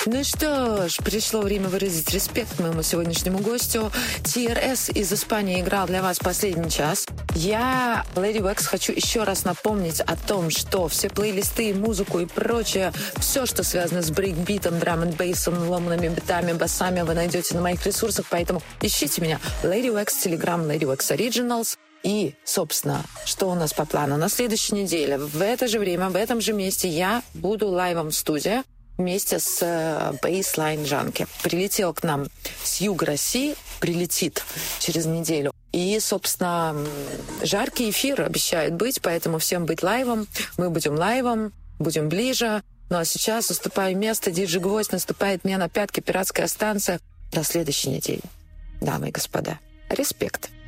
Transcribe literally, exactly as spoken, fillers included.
Ну что ж, пришло время выразить респект моему сегодняшнему гостю. ти ар эс из Испании играл для вас последний час. Я, Lady Wax, хочу еще раз напомнить о том, что все плейлисты, музыку и прочее, все, что связано с брейкбитом, драм-н-бейсом, ломанными битами, басами, вы найдете на моих ресурсах, поэтому ищите меня. Lady Wax, Telegram, Lady Wax Originals. И, собственно, что у нас по плану? На следующей неделе, в это же время, в этом же месте я буду лайвом в студии вместе с Baseline Junkie. Прилетел к нам с юга России, прилетит через неделю. И, собственно, жаркий эфир обещает быть, поэтому всем быть лайвом. Мы будем лайвом, будем ближе. Ну а сейчас уступаю место. Диджей Гвоздь наступает мне на пятки. Пиратская станция. До следующей недели. Дамы и господа, респект.